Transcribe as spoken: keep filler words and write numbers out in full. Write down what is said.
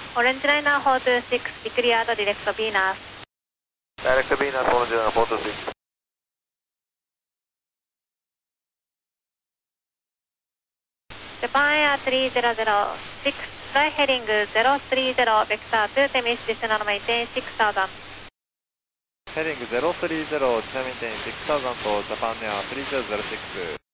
Orange Liner four two six, declared direct Venus. Direct Venus, Orange Liner four two six. Japan Air three zero zero six, fly heading zero three zero, vector to Temis, descend maintain six thousand. Heading zero three zero, descend maintain six thousand to Japan Air three zero zero six.